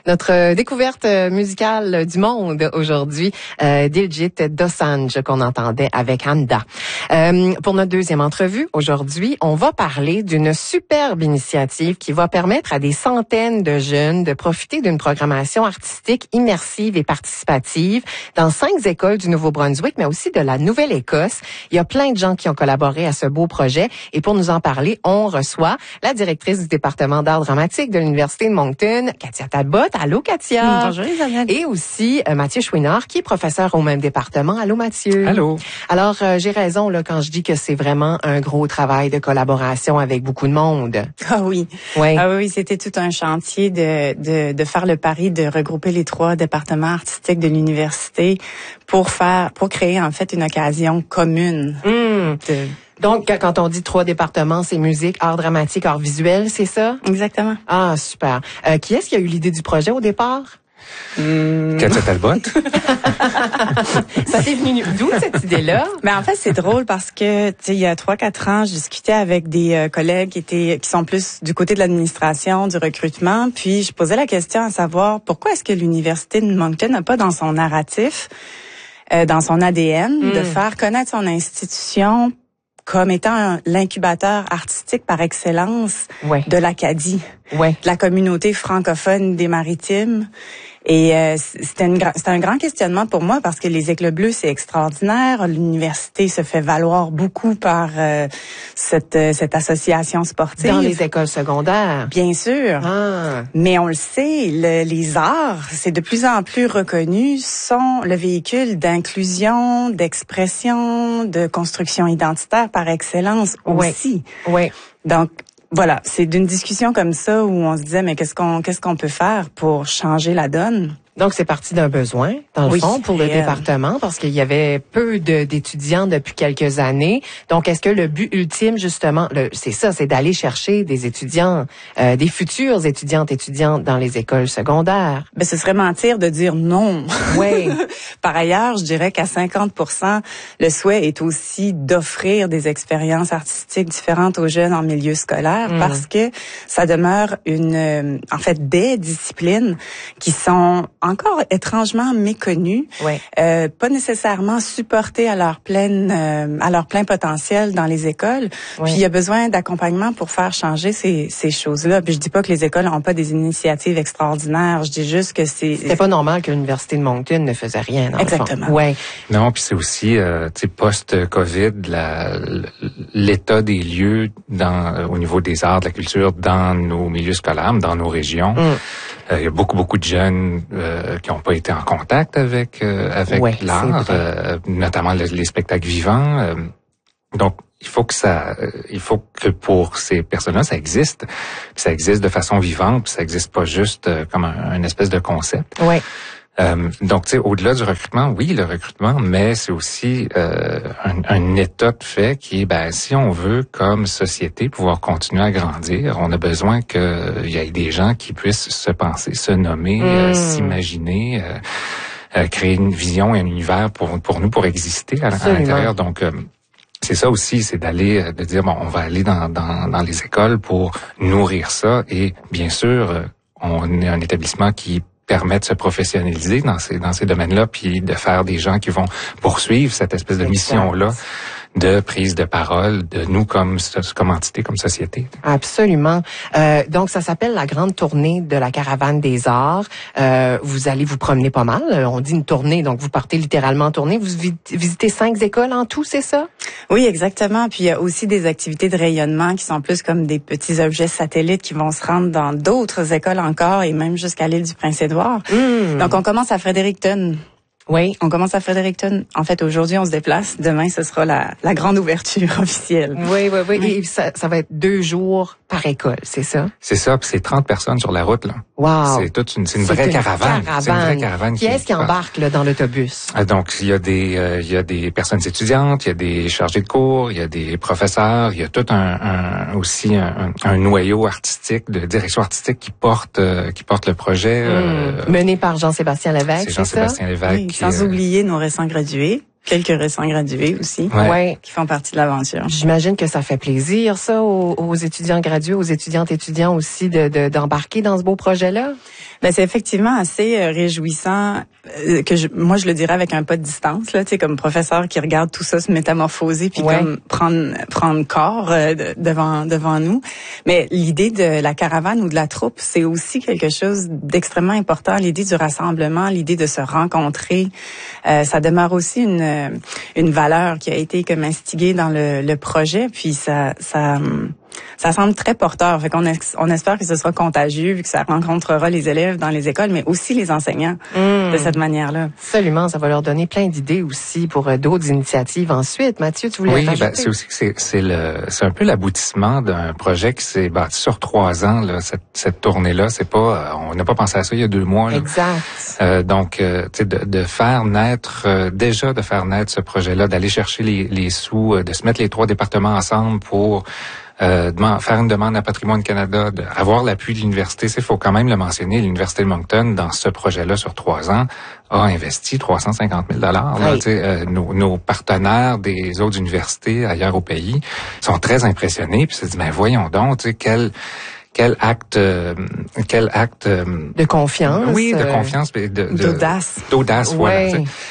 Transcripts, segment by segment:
Notre découverte musicale du monde aujourd'hui, Diljit Dosanjh qu'on entendait avec Hamda. Pour notre deuxième entrevue, aujourd'hui, on va parler d'une superbe initiative qui va permettre à des centaines de jeunes de profiter d'une programmation artistique immersive et participative dans 5 écoles du Nouveau-Brunswick, mais aussi de la Nouvelle-Écosse. Il y a plein de gens qui ont collaboré à ce beau projet. Et pour nous en parler, on reçoit la directrice du département d'art dramatique de l'Université de Moncton, Katia Talbot. Allô, Katia. Bonjour, Isabelle. Et aussi Mathieu Chouinard, qui est professeur au même département. Allô, Mathieu. Allô. Alors, j'ai raison là quand je dis que c'est vraiment un gros travail de collaboration avec beaucoup de monde. Ah oui. Oui. Ah oui, c'était tout un chantier de faire le pari de regrouper les 3 départements artistiques de l'université pour créer en fait une occasion commune. Donc, quand on dit 3 départements, c'est musique, art dramatique, art visuel, c'est ça? Exactement. Ah, super. Qui est-ce qui a eu l'idée du projet au départ? Katia Talbot. Ça t'est venu d'où, cette idée-là? Mais en fait, c'est drôle parce que, tu sais, il y a 3-4 ans, je discutais avec des collègues qui sont plus du côté de l'administration, du recrutement, puis je posais la question à savoir pourquoi est-ce que l'Université de Moncton n'a pas dans son narratif, dans son ADN, de faire connaître son institution comme étant l'incubateur artistique par excellence de l'Acadie, de la communauté francophone des Maritimes. Et c'était un grand questionnement pour moi parce que les Éclats bleus, c'est extraordinaire. L'université se fait valoir beaucoup par cette association sportive. Dans les écoles secondaires. Bien sûr. Ah. Mais on le sait, les arts, c'est de plus en plus reconnu, sont le véhicule d'inclusion, d'expression, de construction identitaire par excellence aussi. Oui. Donc, voilà, c'est d'une discussion comme ça où on se disait, mais qu'est-ce qu'on peut faire pour changer la donne? Donc, c'est parti d'un besoin, dans le fond, pour le département, parce qu'il y avait peu d'étudiants depuis quelques années. Donc, est-ce que le but ultime, justement, c'est ça, c'est d'aller chercher des étudiants, des futurs étudiants dans les écoles secondaires? Ben, ce serait mentir de dire non. Oui. Par ailleurs, je dirais qu'à 50%, le souhait est aussi d'offrir des expériences artistiques différentes aux jeunes en milieu scolaire, parce que ça demeure des disciplines qui sont encore étrangement méconnus, pas nécessairement supportés à leur plein potentiel dans les écoles. Puis il y a besoin d'accompagnement pour faire changer ces choses-là. Puis je dis pas que les écoles n'ont pas des initiatives extraordinaires. Je dis juste que c'était pas normal que l'Université de Moncton ne faisait rien. Exactement. Ouais. Non, puis c'est aussi post-Covid, l'état des lieux au niveau des arts, de la culture dans nos milieux scolaires, dans nos régions. Il y a beaucoup de jeunes qui n'ont pas été en contact avec l'art, notamment les spectacles vivants. Donc, il faut que pour ces personnes-là, ça existe. Puis ça existe de façon vivante, puis ça existe pas juste comme un espèce de concept. Oui. Donc, tu sais, au-delà du recrutement, oui, le recrutement, mais c'est aussi un état de fait qui est, si on veut, comme société, pouvoir continuer à grandir, on a besoin qu'il y ait des gens qui puissent se penser, se nommer, s'imaginer, créer une vision et un univers pour nous, pour exister à l'intérieur. Donc, c'est ça aussi, c'est de dire, on va aller dans les écoles pour nourrir ça. Et bien sûr, on est un établissement qui permet de se professionnaliser dans ces domaines-là, puis de faire des gens qui vont poursuivre cette espèce de mission-là de prise de parole de nous comme entité, comme société. Absolument. Donc, ça s'appelle la grande tournée de la Caravane des Arts. Vous allez vous promener pas mal. On dit une tournée, donc vous partez littéralement en tournée. Vous visitez 5 écoles en tout, c'est ça? Oui, exactement. Puis il y a aussi des activités de rayonnement qui sont plus comme des petits objets satellites qui vont se rendre dans d'autres écoles encore et même jusqu'à l'île du Prince-Édouard. Donc, on commence à Fredericton. Oui. On commence à Fredericton. En fait, aujourd'hui, on se déplace. Demain, ce sera la grande ouverture officielle. Oui. Et ça va être 2 jours par école, c'est ça? C'est ça, puis c'est 30 personnes sur la route, là. Wow. C'est une vraie caravane. C'est une vraie caravane. Qui est-ce qui embarque, là, dans l'autobus? Donc, il y a des personnes étudiantes, il y a des chargés de cours, il y a des professeurs, il y a tout aussi un noyau artistique, de direction artistique qui porte le projet. Mené par Jean-Sébastien Lévesque, c'est Jean-Sébastien Lévesque. Oui, sans oublier nos récents gradués. quelques récents gradués aussi, qui font partie de l'aventure. J'imagine que ça fait plaisir, ça, aux étudiants gradués, aux étudiants aussi d'embarquer dans ce beau projet-là. Ben c'est effectivement assez réjouissant moi je le dirais avec un pas de distance là, tu sais, comme professeur qui regarde tout ça se métamorphoser puis comme prendre corps devant nous. Mais l'idée de la caravane ou de la troupe, c'est aussi quelque chose d'extrêmement important. L'idée du rassemblement, l'idée de se rencontrer, ça demeure aussi une valeur qui a été comme instiguée dans le projet. Puis ça semble très porteur. Fait qu'on on espère que ce sera contagieux, vu que ça rencontrera les élèves dans les écoles, mais aussi les enseignants de cette manière-là. Absolument, ça va leur donner plein d'idées aussi pour d'autres initiatives ensuite. Mathieu, tu voulais rajouter? C'est aussi que c'est un peu l'aboutissement d'un projet qui s'est bâti sur 3 ans. Là, cette tournée-là, c'est pas, on n'a pas pensé à ça il y a 2 mois. Là. Exact. Donc, tu sais, de faire naître ce projet-là, d'aller chercher les sous, de se mettre les 3 départements ensemble pour faire une demande à Patrimoine Canada, avoir l'appui de l'université. Il faut quand même le mentionner, l'Université de Moncton, dans ce projet-là sur 3 ans, a investi 350 000 $. Nos partenaires des autres universités ailleurs au pays sont très impressionnés, puis se disent, voyons donc, tu sais, quel acte de confiance. Oui, de confiance, d'audace, voilà.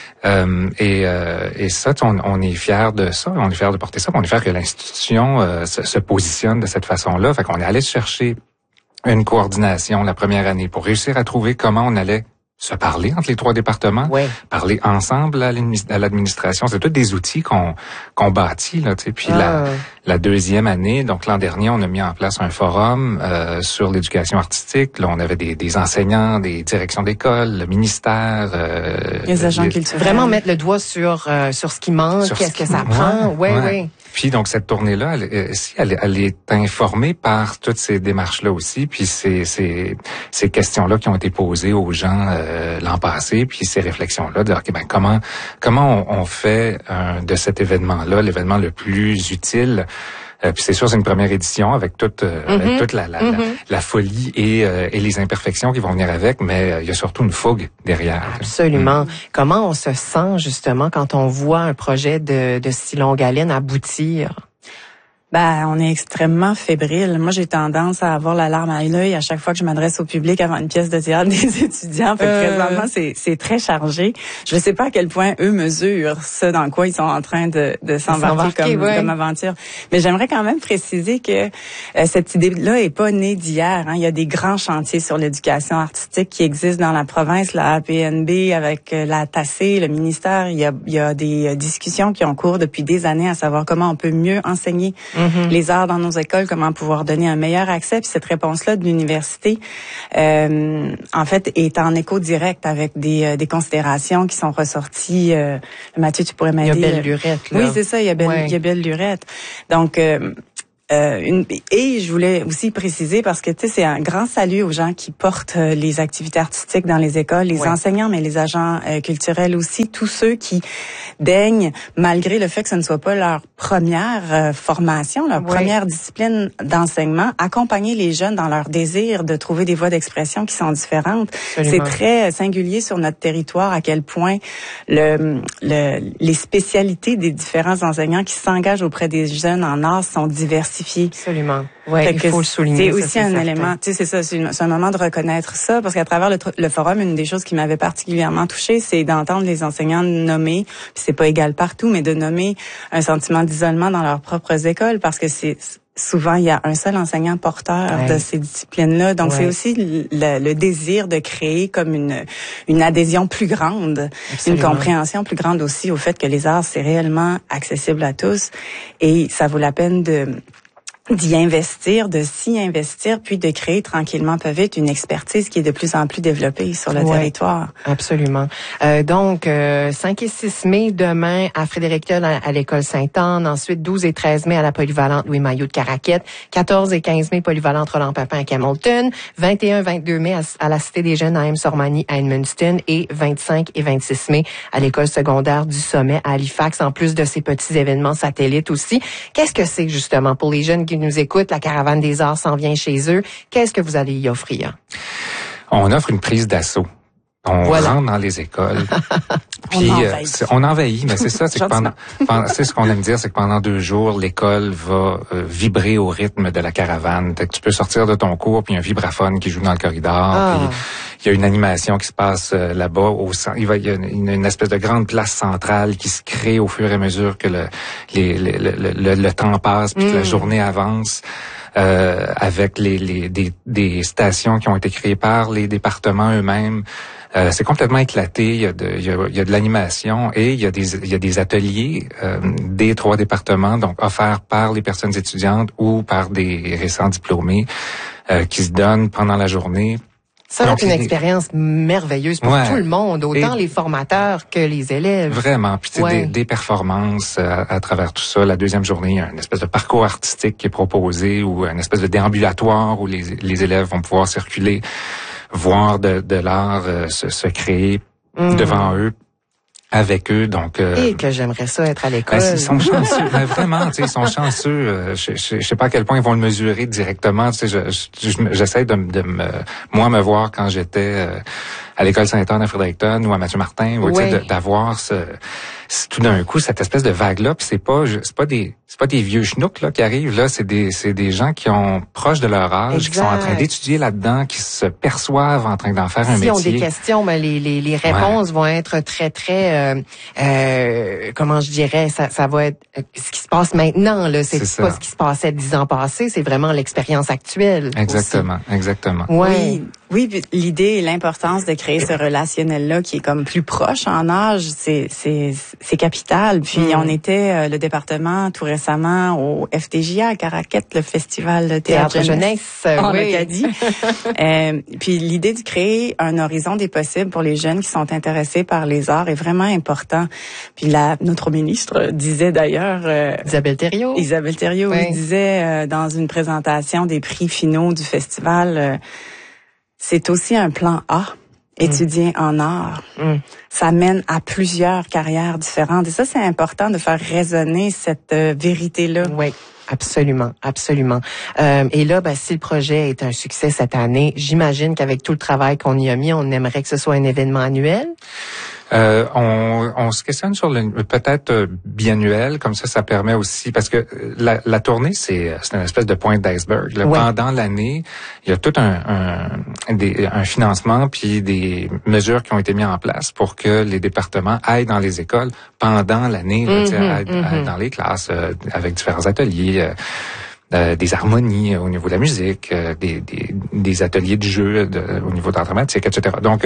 Et ça, on est fiers de ça, on est fiers de porter ça, on est fiers que l'institution se positionne de cette façlà. Fait qu'on est allé chercher une coordination la première année pour réussir à trouver comment on allait se parler entre les 3 départements, parler ensemble à l'administration. C'est tous des outils qu'on bâtit, là, tu sais. Puis la deuxième année, donc l'an dernier, on a mis en place un forum sur l'éducation artistique. Là, on avait des enseignants, des directions d'école, le ministère, les agents culturels. Vraiment mettre le doigt sur ce qui manque, qu'est-ce que ça prend. Oui. Puis donc cette tournée-là, elle est informée par toutes ces démarches-là aussi, puis ces questions-là qui ont été posées aux gens l'an passé, puis ces réflexions-là de comment on fait de cet événement-là l'événement le plus utile. Puis c'est sûr, c'est une première édition avec toute la folie et les imperfections qui vont venir avec, mais il y a surtout une fougue derrière. Absolument. Comment on se sent justement quand on voit un projet de si longue haleine aboutir? On est extrêmement fébrile. Moi, j'ai tendance à avoir la larme à l'œil à chaque fois que je m'adresse au public avant une pièce de théâtre des étudiants. Fait que présentement, c'est très chargé. Je ne sais pas à quel point eux mesurent ce dans quoi ils sont en train de s'embarquer comme aventure. Mais j'aimerais quand même préciser que cette idée-là est pas née d'hier. Il y a des grands chantiers sur l'éducation artistique qui existent dans la province, la APNB avec la TACé, le ministère. Il y a des discussions qui ont cours depuis des années à savoir comment on peut mieux enseigner les arts dans nos écoles, comment pouvoir donner un meilleur accès. Puis cette réponse-là de l'université, en fait, est en écho direct avec des considérations qui sont ressorties. Mathieu, tu pourrais m'aider. Il y a Belle-Lurette, là. Oui, c'est ça, il y a Belle-Lurette. Donc, et je voulais aussi préciser parce que tu sais c'est un grand salut aux gens qui portent les activités artistiques dans les écoles, les enseignants mais les agents culturels aussi, tous ceux qui daignent malgré le fait que ce ne soit pas leur première formation, leur première discipline d'enseignement, accompagner les jeunes dans leur désir de trouver des voies d'expression qui sont différentes. Absolument. C'est très singulier sur notre territoire à quel point les spécialités des différents enseignants qui s'engagent auprès des jeunes en arts sont diversifiées. Absolument. Ouais, il faut le souligner. C'est aussi un élément. Tu sais, c'est ça. C'est un moment de reconnaître ça parce qu'à travers le forum, une des choses qui m'avait particulièrement touchée, c'est d'entendre les enseignants nommer. Puis c'est pas égal partout, mais de nommer un sentiment d'isolement dans leurs propres écoles parce que c'est souvent il y a un seul enseignant porteur de ces disciplines-là. Donc c'est aussi le désir de créer comme une adhésion plus grande, une compréhension plus grande aussi au fait que les arts c'est réellement accessible à tous et ça vaut la peine d'y investir, de s'y investir, puis de créer tranquillement pas vite une expertise qui est de plus en plus développée sur le territoire. Absolument. Donc, 5 et 6 mai, demain, à Fredericton, à l'École Sainte-Anne. Ensuite, 12 et 13 mai, à la polyvalente Louis-Mailloux de Caraquette. 14 et 15 mai, polyvalente Roland-Papin à Hamilton. 21-22 mai, à la Cité des Jeunes à M-Sormani à Edmundston. Et 25 et 26 mai, à l'École secondaire du Sommet à Halifax, en plus de ces petits événements satellites aussi. Qu'est-ce que c'est, justement, pour les jeunes qui nous écoutent, la Caravane des Arts s'en vient chez eux. Qu'est-ce que vous allez y offrir? On offre une prise d'assaut On rentre dans les écoles. Puis on envahit, mais c'est ça, c'est que c'est ce qu'on aime dire, c'est que pendant 2 jours, l'école va vibrer au rythme de la caravane. Tu peux sortir de ton cours, puis il y a un vibraphone qui joue dans le corridor, puis il y a une animation qui se passe là-bas. Il y a une espèce de grande place centrale qui se crée au fur et à mesure que le temps passe, puis que la journée avance. Avec des stations qui ont été créées par les départements eux-mêmes. C'est complètement éclaté. Il y a de l'animation et il y a des ateliers des 3 départements, donc offerts par les personnes étudiantes ou par des récents diplômés qui se donnent pendant la journée. Ça va être une expérience merveilleuse pour tout le monde, autant les formateurs que les élèves. Vraiment. Puis des performances à travers tout ça. La 2e journée, il y a une espèce de parcours artistique qui est proposé ou une espèce de déambulatoire où les élèves vont pouvoir circuler, voir de l'art se créer devant eux. Avec eux, donc. Et que j'aimerais ça être à l'école. Ils sont chanceux, mais vraiment, ils sont chanceux. Je sais pas à quel point ils vont le mesurer directement. J'essaie de me voir quand j'étais à l'école Sainte-Anne à Fredericton ou à Mathieu-Martin, d'avoir tout d'un coup cette espèce de vague-là. Puis c'est pas des vieux schnouks là qui arrivent là. C'est des gens qui ont proche de leur âge, qui sont en train d'étudier là-dedans, qui se perçoivent en train d'en faire un métier. Si ont des questions, mais les réponses vont être très comment je dirais, ça va être ce qui se passe maintenant là. C'est pas ce qui se passait 10 ans passés. C'est vraiment l'expérience actuelle. Exactement. Oui, l'idée et l'importance de créer ce relationnel-là qui est comme plus proche en âge, c'est capital. Puis on était le département tout récemment au FTJA à Caraquette, le festival de théâtre jeunesse en Acadie. Puis l'idée de créer un horizon des possibles pour les jeunes qui sont intéressés par les arts est vraiment important. Puis notre ministre disait d'ailleurs Isabelle Thériault disait dans une présentation des prix finaux du festival c'est aussi un plan A, étudier en art. Ça mène à plusieurs carrières différentes. Et ça, c'est important de faire résonner cette vérité-là. Oui, absolument. Et là, si le projet est un succès cette année, j'imagine qu'avec tout le travail qu'on y a mis, on aimerait que ce soit un événement annuel. On se questionne sur peut-être biannuel, comme ça permet aussi, parce que la tournée, c'est une espèce de pointe d'iceberg. Pendant l'année, il y a tout un financement puis des mesures qui ont été mises en place pour que les départements aillent dans les écoles pendant l'année, aillent dans les classes avec différents ateliers. Des harmonies au niveau de la musique, des ateliers de jeu au niveau de l'art dramatique, etc. Donc,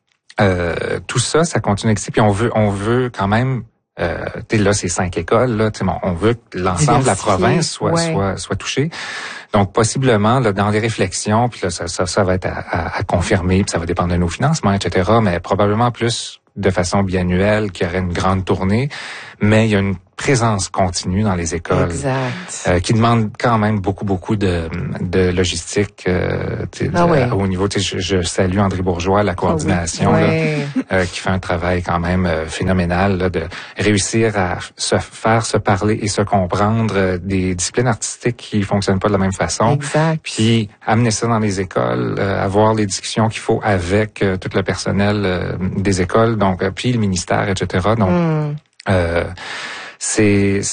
tout ça continue d'exister. Puis on veut quand même, là, c'est 5 écoles, là, on veut que l'ensemble de la province soit touché. Donc, possiblement, là, dans les réflexions, puis là, ça va être à confirmer, puis ça va dépendre de nos financements, etc., mais probablement plus de façon biannuelle, qu'il y aurait une grande tournée, mais il y a une présence continue dans les écoles qui demande quand même beaucoup de logistique au niveau. Je salue André Bourgeois, la coordination qui fait un travail quand même phénoménal là, de réussir à faire se parler et se comprendre des disciplines artistiques qui fonctionnent pas de la même façon. Puis amener ça dans les écoles, avoir les discussions qu'il faut avec tout le personnel des écoles, donc puis le ministère, etc. Donc c'est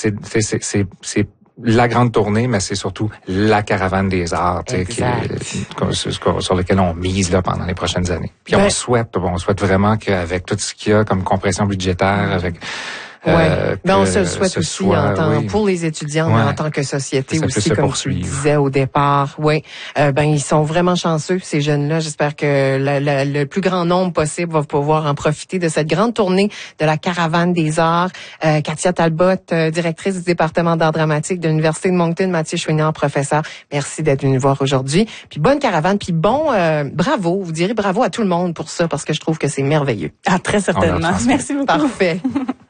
la grande tournée, mais c'est surtout la caravane des arts sur lequel on mise là pendant les prochaines années. Puis on souhaite vraiment qu'avec tout ce qu'il y a comme compression budgétaire, avec on se le souhaite aussi pour les étudiants, mais en tant que société aussi, comme tu le disais au départ. Ils sont vraiment chanceux, ces jeunes-là. J'espère que le plus grand nombre possible va pouvoir en profiter de cette grande tournée de la Caravane des Arts. Katia Talbot, directrice du département d'art dramatique de l'Université de Moncton, Mathieu Chouinard, professeur. Merci d'être venu voir aujourd'hui. Puis bonne caravane, puis bravo, vous direz bravo à tout le monde pour ça, parce que je trouve que c'est merveilleux. Ah, très certainement. Merci beaucoup. Parfait.